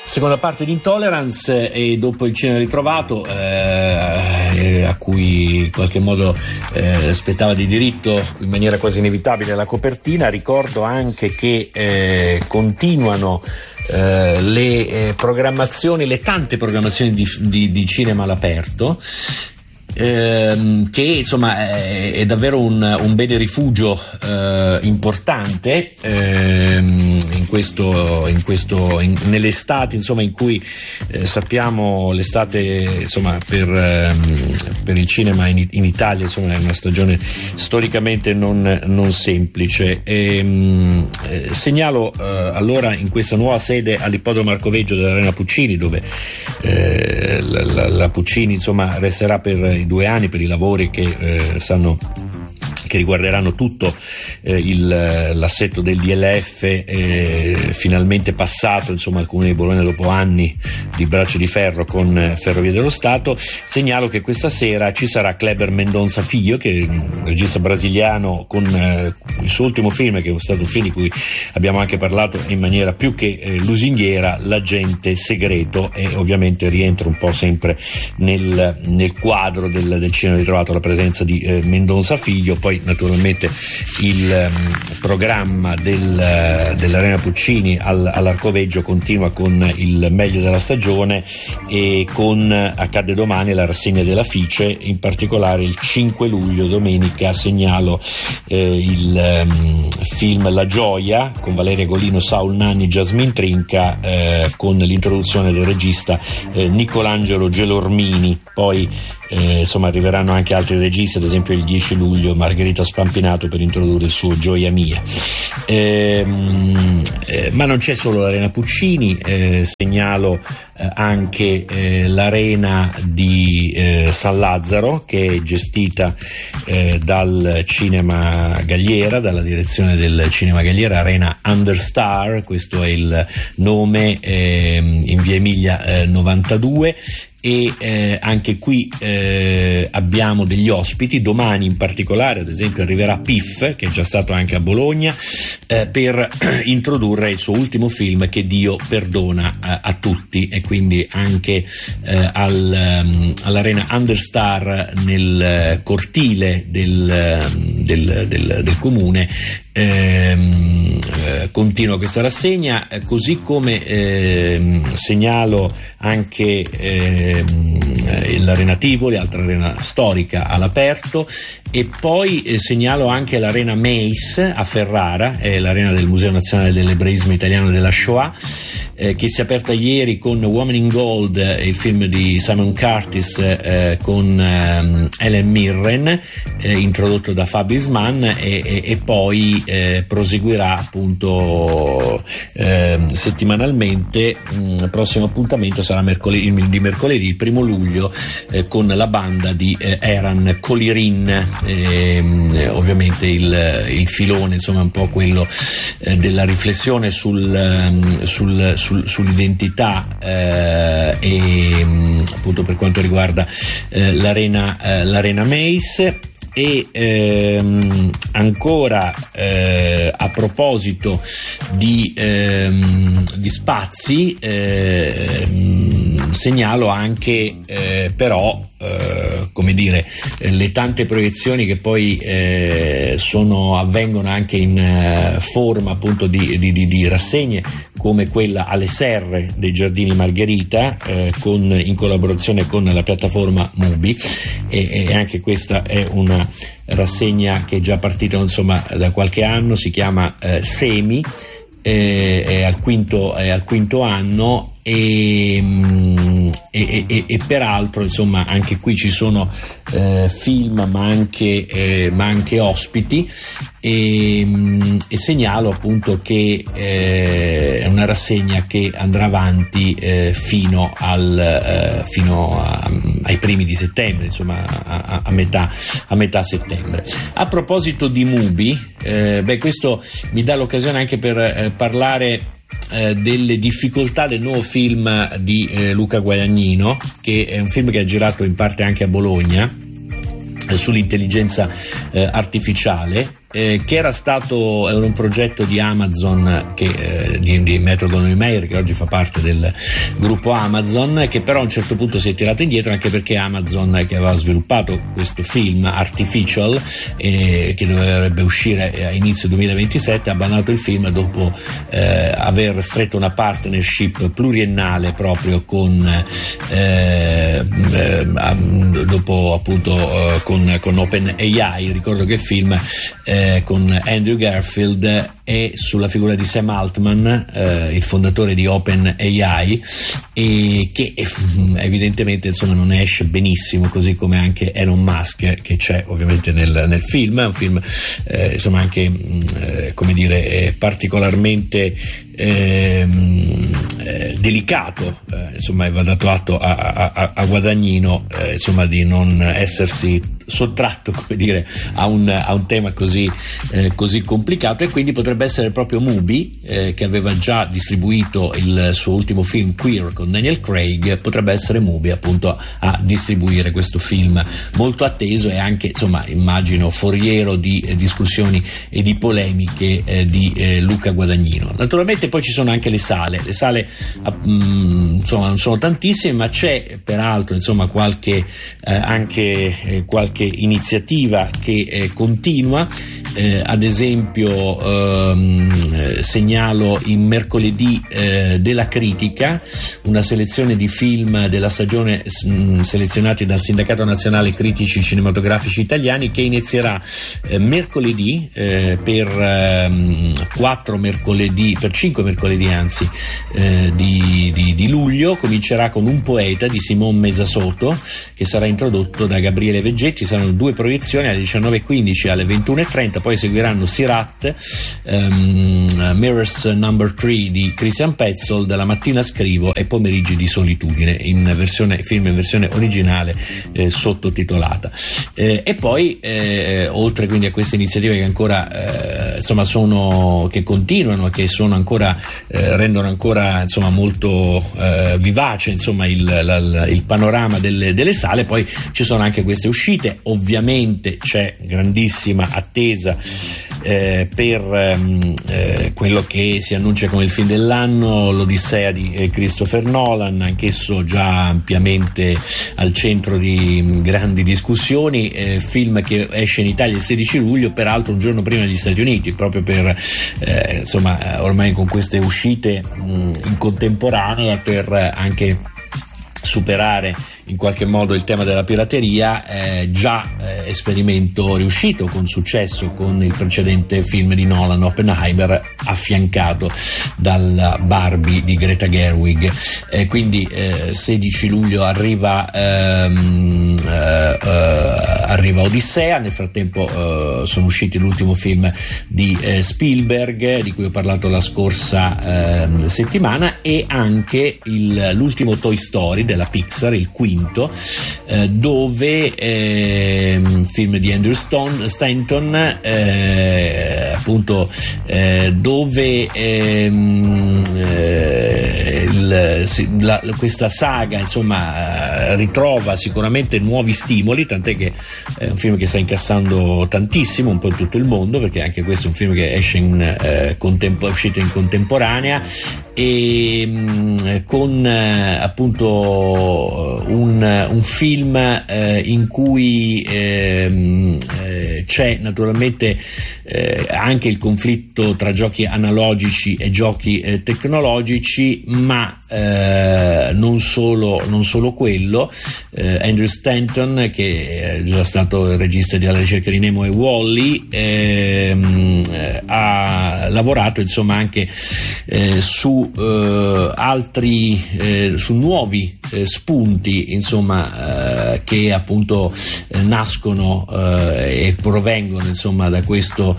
Seconda parte di Intolerance, e dopo il cinema ritrovato, a cui in qualche modo spettava di diritto in maniera quasi inevitabile la copertina, ricordo anche che continuano le programmazioni, le tante programmazioni di cinema all'aperto, che insomma è davvero un bene rifugio importante nell'estate, insomma, in cui sappiamo l'estate, insomma, per il cinema in Italia, insomma, è una stagione storicamente non semplice. Segnalo allora in questa nuova sede all'Ippodromo Arcoveggio dell'Arena Puccini, dove la Puccini, insomma, resterà per i 2 anni, per i lavori che riguarderanno tutto l'assetto del DLF, finalmente passato, insomma, al Comune di Bologna dopo anni di braccio di ferro con Ferrovie dello Stato. Segnalo che questa sera ci sarà Kleber Mendonça Filho, che è un regista brasiliano con il suo ultimo film, che è stato un film di cui abbiamo anche parlato in maniera più che lusinghiera, L'agente segreto, e ovviamente rientra un po' sempre nel quadro del cinema ritrovato la presenza di Mendonça Filho. Poi naturalmente il programma dell'Arena Puccini all'Arcoveggio continua con il meglio della stagione, e con accade domani la rassegna della Fice, in particolare il 5 luglio, domenica, segnalo il film La Gioia con Valeria Golino, Saul Nanni, Jasmine Trinca, con l'introduzione del regista Nicolangelo Gelormini. Poi insomma arriveranno anche altri registi, ad esempio il 10 luglio Margherita Spampinato per introdurre il suo Gioia Mia. Ma non c'è solo l'Arena Puccini, segnalo anche l'Arena di San Lazzaro, che è gestita dal Cinema Galliera, dalla direzione del Cinema Galliera, Arena Understar, questo è il nome, in via Emilia 92. E anche qui abbiamo degli ospiti. Domani in particolare, ad esempio, arriverà Piff, che è già stato anche a Bologna, per introdurre il suo ultimo film, Che Dio perdona a tutti, e quindi anche all'Arena Understar, nel cortile del comune, continua questa rassegna, così come segnalo anche l'Arena Tivoli, altra arena storica all'aperto, e poi segnalo anche l'Arena Meis a Ferrara, è l'arena del Museo Nazionale dell'Ebraismo Italiano della Shoah, che si è aperta ieri con Woman in Gold, il film di Simon Curtis, con Helen Mirren, introdotto da Fabrice Mann, e poi proseguirà appunto settimanalmente. Il prossimo appuntamento sarà di mercoledì, il 1 luglio, con la banda di Eran Colirin. Ovviamente il filone, insomma, è un po' quello della riflessione sull'identità, e appunto per quanto riguarda l'Arena Meis. E ancora a proposito di spazi, segnalo anche però come dire, le tante proiezioni che poi avvengono anche in forma appunto di rassegne, come quella alle Serre dei Giardini Margherita, in collaborazione con la piattaforma Mubi, e anche questa è una rassegna che è già partita, insomma, da qualche anno, si chiama Semi, è al quinto anno, e peraltro, insomma, anche qui ci sono film ma anche ospiti, e segnalo appunto che è una rassegna che andrà avanti fino ai primi di settembre, insomma a metà settembre. A proposito di Mubi, questo mi dà l'occasione anche per parlare delle difficoltà del nuovo film di Luca Guadagnino, che è un film che ha girato in parte anche a Bologna, sull'intelligenza artificiale, che era un progetto di Amazon, di Metro-Goldwyn-Mayer, che oggi fa parte del gruppo Amazon, che però a un certo punto si è tirato indietro, anche perché Amazon, che aveva sviluppato questo film Artificial, che dovrebbe uscire a inizio 2027, ha bannato il film dopo aver stretto una partnership pluriennale proprio con OpenAI. Ricordo che il film con Andrew Garfield è sulla figura di Sam Altman, il fondatore di OpenAI, e che evidentemente insomma non esce benissimo, così come anche Elon Musk, che c'è ovviamente nel film. È un film insomma anche come dire particolarmente delicato, insomma, va dato atto a Guadagnino insomma di non essersi sottratto, come dire, a un tema così complicato, e quindi potrebbe essere proprio Mubi, che aveva già distribuito il suo ultimo film Queer con Daniel Craig, potrebbe essere Mubi appunto a distribuire questo film molto atteso e anche, insomma, immagino foriero di discussioni e di polemiche di Luca Guadagnino. Naturalmente poi ci sono anche le sale insomma non sono tantissime, ma c'è peraltro insomma qualche iniziativa che continua. Ad esempio segnalo il mercoledì della critica, una selezione di film della stagione selezionati dal Sindacato Nazionale Critici Cinematografici Italiani, che inizierà mercoledì per 5 mercoledì anzi di luglio. Comincerà con Un poeta di Simon Mesa Soto, che sarà introdotto da Gabriele Veggetti. Saranno 2 proiezioni, alle 19:15 e alle 21:30. Poi seguiranno Sirat, Mirrors Number 3 di Christian Petzold, La mattina scrivo e Pomeriggi di solitudine, film in versione originale sottotitolata. E poi oltre quindi a queste iniziative che ancora insomma che continuano, che sono ancora rendono ancora insomma molto vivace insomma il panorama delle sale, poi ci sono anche queste uscite. Ovviamente c'è grandissima attesa per quello che si annuncia come il film dell'anno, l'Odissea di Christopher Nolan, anch'esso già ampiamente al centro di grandi discussioni, film che esce in Italia il 16 luglio, peraltro un giorno prima degli Stati Uniti, proprio per insomma ormai con queste uscite in contemporanea, per anche superare in qualche modo il tema della pirateria, esperimento riuscito con successo con il precedente film di Nolan, Oppenheimer, affiancato dalla Barbie di Greta Gerwig. Quindi 16 luglio arriva Odissea. Nel frattempo sono usciti l'ultimo film di Spielberg, di cui ho parlato la scorsa settimana, e anche l'ultimo Toy Story della Pixar, il quinto, dove film di Andrew Stanton, appunto dove questa saga insomma ritrova sicuramente nuovi stimoli, tant'è che è un film che sta incassando tantissimo un po' in tutto il mondo, perché anche questo è un film che esce uscito in contemporanea, e con appunto un film in cui c'è naturalmente anche il conflitto tra giochi analogici e giochi tecnologici, ma non solo quello. Andrew Stanton, che è già stato il regista di Alla ricerca di Nemo e Wall-E, ha lavorato insomma anche su nuovi spunti insomma che appunto nascono e provengono insomma da questo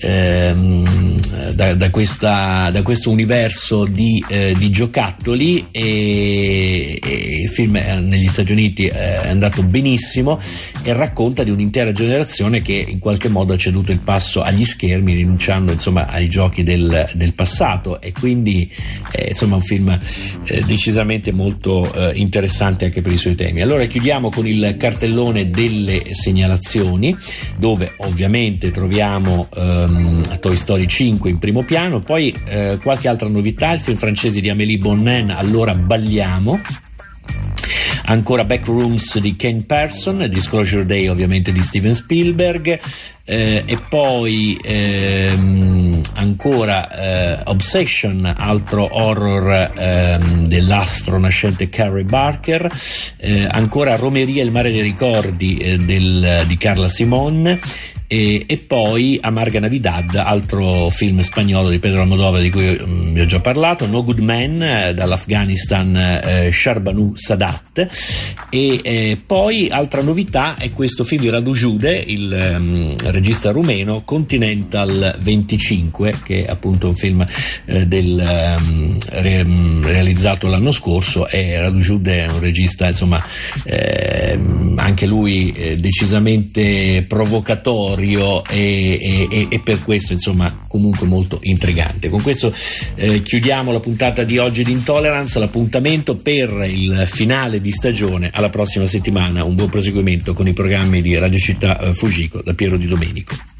universo di giocattoli, e il film negli Stati Uniti è andato benissimo e racconta di un'intera generazione che in qualche modo ha ceduto il passo agli schermi, rinunciando insomma ai giochi del passato, e quindi insomma un film decisamente molto interessante anche per i suoi temi. Allora chiudiamo chiudiamo con il cartellone delle segnalazioni, dove ovviamente troviamo Toy Story 5 in primo piano, poi qualche altra novità: il film francese di Amélie Bonnin, Allora balliamo, ancora Backrooms di Ken Person, Disclosure Day ovviamente di Steven Spielberg, e poi ancora Obsession, altro horror dell'astro nascente Carey Barker, ancora Romeria, il mare dei ricordi di Carla Simón, e poi Amarga Navidad, altro film spagnolo di Pedro Almodóvar di cui vi ho già parlato, No Good Man dall'Afghanistan Shahrbanu Sadat, e poi altra novità è questo film di Radu Jude, il regista rumeno, Continental 25, che è appunto un film realizzato l'anno scorso, e Radu Jude è un regista, insomma, anche lui decisamente provocatorio, e per questo, insomma, comunque molto intrigante. Con questo chiudiamo la puntata di oggi di Intolerance, l'appuntamento per il finale di stagione alla prossima settimana. Un buon proseguimento con i programmi di Radio Città Fujiko da Piero Di Domenico.